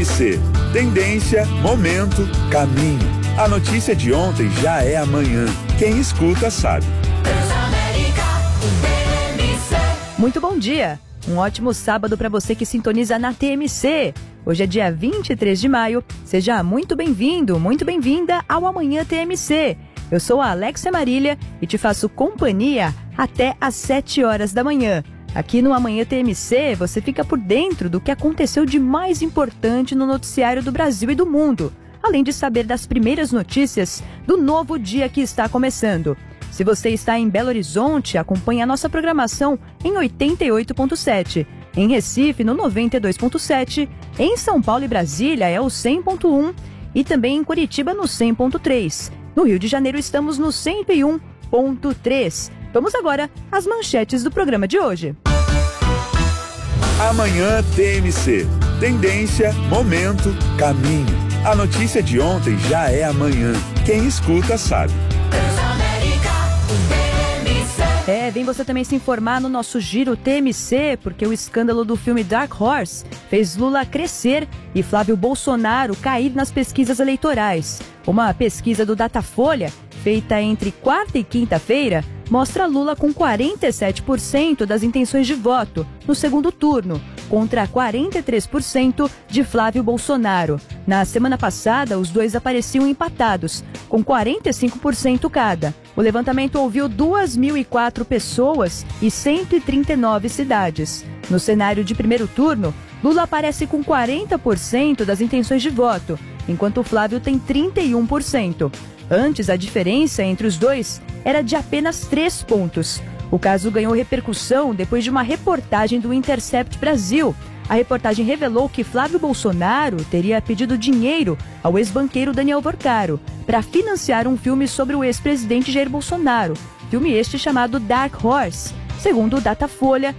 TMC. Tendência, momento, caminho. A notícia de ontem já é amanhã. Quem escuta sabe. Muito bom dia. Um ótimo sábado para você que sintoniza na TMC. Hoje é dia 23 de maio. Seja muito bem-vindo, muito bem-vinda ao Amanhã TMC. Eu sou a Alexia Marília e te faço companhia até às 7 horas da manhã. Aqui no Amanhã TMC, você fica por dentro do que aconteceu de mais importante no noticiário do Brasil e do mundo, além de saber das primeiras notícias do novo dia que está começando. Se você está em Belo Horizonte, acompanhe a nossa programação em 88.7, em Recife no 92.7, em São Paulo e Brasília é o 100.1 e também em Curitiba no 100.3. No Rio de Janeiro estamos no 101.3. Vamos agora às manchetes do programa de hoje. Amanhã TMC. Tendência, momento, caminho. A notícia de ontem já é amanhã. Quem escuta sabe. Vem você também se informar no nosso Giro TMC, porque o escândalo do filme Dark Horse fez Lula crescer e Flávio Bolsonaro cair nas pesquisas eleitorais. Uma pesquisa do Datafolha, feita entre quarta e quinta-feira, mostra Lula com 47% das intenções de voto no segundo turno, contra 43% de Flávio Bolsonaro. Na semana passada, os dois apareciam empatados, com 45% cada. O levantamento ouviu 2.004 pessoas e 139 cidades. No cenário de primeiro turno, Lula aparece com 40% das intenções de voto, enquanto Flávio tem 31%. Antes, a diferença entre os dois era de apenas 3 pontos. O caso ganhou repercussão depois de uma reportagem do Intercept Brasil. A reportagem revelou que Flávio Bolsonaro teria pedido dinheiro ao ex-banqueiro Daniel Vorcaro para financiar um filme sobre o ex-presidente Jair Bolsonaro, filme este chamado Dark Horse. Segundo o Datafolha,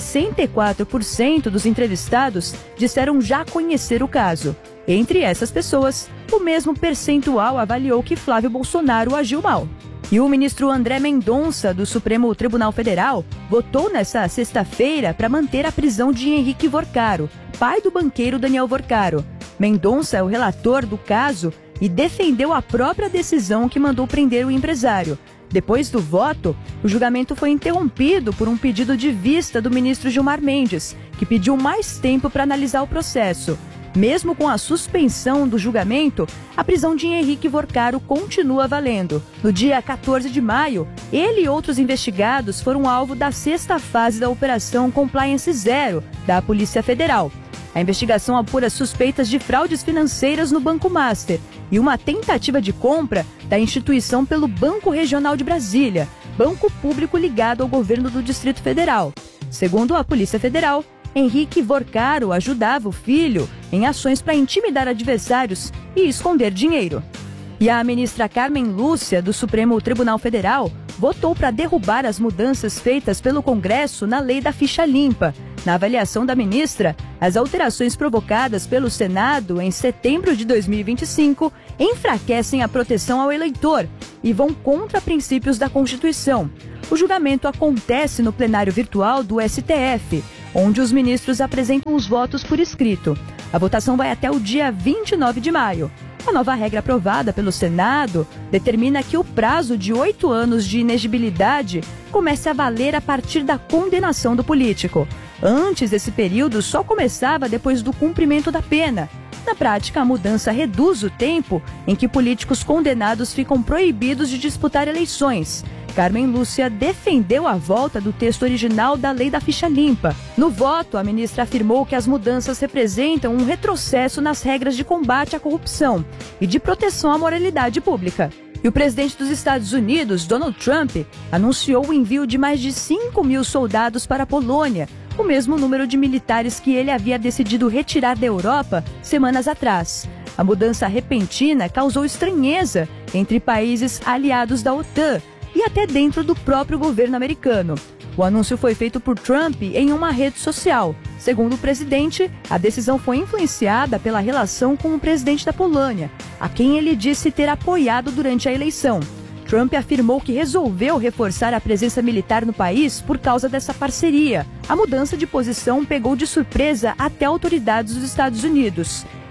64% dos entrevistados disseram já conhecer o caso. Entre essas pessoas, o mesmo percentual avaliou que Flávio Bolsonaro agiu mal. E o ministro André Mendonça, do Supremo Tribunal Federal, votou nesta sexta-feira para manter a prisão de Henrique Vorcaro, pai do banqueiro Daniel Vorcaro. Mendonça é o relator do caso e defendeu a própria decisão que mandou prender o empresário. Depois do voto, o julgamento foi interrompido por um pedido de vista do ministro Gilmar Mendes, que pediu mais tempo para analisar o processo. Mesmo com a suspensão do julgamento, a prisão de Henrique Vorcaro continua valendo. No dia 14 de maio, ele e outros investigados foram alvo da sexta fase da Operação Compliance Zero da Polícia Federal. A investigação apura suspeitas de fraudes financeiras no Banco Master e uma tentativa de compra da instituição pelo Banco Regional de Brasília, banco público ligado ao governo do Distrito Federal. Segundo a Polícia Federal, Henrique Vorcaro ajudava o filho em ações para intimidar adversários e esconder dinheiro. E a ministra Carmen Lúcia, do Supremo Tribunal Federal, votou para derrubar as mudanças feitas pelo Congresso na lei da ficha limpa. Na avaliação da ministra, as alterações provocadas pelo Senado em setembro de 2025 enfraquecem a proteção ao eleitor e vão contra princípios da Constituição. O julgamento acontece no plenário virtual do STF, onde os ministros apresentam os votos por escrito. A votação vai até o dia 29 de maio. A nova regra aprovada pelo Senado determina que o prazo de 8 anos de inegibilidade comece a valer a partir da condenação do político. Antes, esse período só começava depois do cumprimento da pena. Na prática, a mudança reduz o tempo em que políticos condenados ficam proibidos de disputar eleições. Carmen Lúcia defendeu a volta do texto original da lei da ficha limpa. No voto, a ministra afirmou que as mudanças representam um retrocesso nas regras de combate à corrupção e de proteção à moralidade pública. E o presidente dos Estados Unidos, Donald Trump, anunciou o envio de mais de 5.000 soldados para a Polônia, o mesmo número de militares que ele havia decidido retirar da Europa semanas atrás. A mudança repentina causou estranheza entre países aliados da OTAN e até dentro do próprio governo americano. O anúncio foi feito por Trump em uma rede social. Segundo o presidente, a decisão foi influenciada pela relação com o presidente da Polônia, a quem ele disse ter apoiado durante a eleição. Trump afirmou que resolveu reforçar a presença militar no país por causa dessa parceria. A mudança de posição pegou de surpresa até autoridades dos Estados Unidos.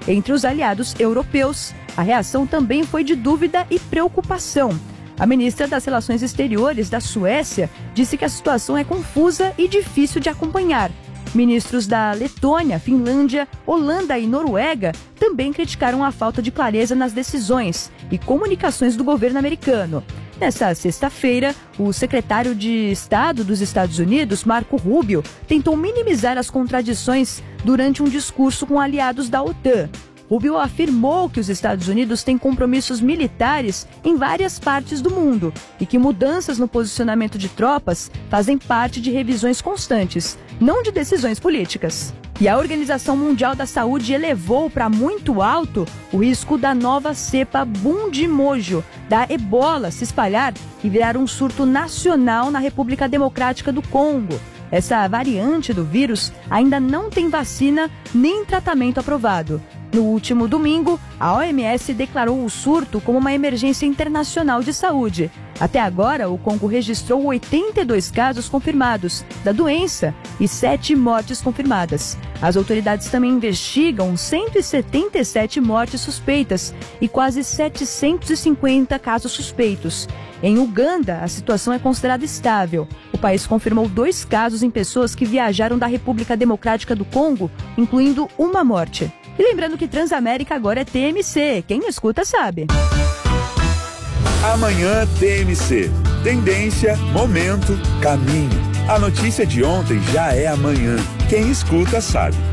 entre os aliados europeus. A reação também foi de dúvida e preocupação. A ministra das Relações Exteriores da Suécia disse que a situação é confusa e difícil de acompanhar. Ministros da Letônia, Finlândia, Holanda e Noruega também criticaram a falta de clareza nas decisões e comunicações do governo americano. Nessa sexta-feira, o secretário de Estado dos Estados Unidos, Marco Rubio, tentou minimizar as contradições durante um discurso com aliados da OTAN. Rubio afirmou que os Estados Unidos têm compromissos militares em várias partes do mundo e que mudanças no posicionamento de tropas fazem parte de revisões constantes, não de decisões políticas. E a Organização Mundial da Saúde elevou para muito alto o risco da nova cepa Bundimojo, da ebola, se espalhar e virar um surto nacional na República Democrática do Congo. Essa variante do vírus ainda não tem vacina nem tratamento aprovado. No último domingo, a OMS declarou o surto como uma emergência internacional de saúde. Até agora, o Congo registrou 82 casos confirmados da doença e 7 mortes confirmadas. As autoridades também investigam 177 mortes suspeitas e quase 750 casos suspeitos. Em Uganda, a situação é considerada estável. O país confirmou 2 casos em pessoas que viajaram da República Democrática do Congo, incluindo uma morte. E lembrando que Transamérica agora é TMC. Quem escuta sabe. Amanhã TMC. Tendência, momento, caminho. A notícia de ontem já é amanhã. Quem escuta sabe.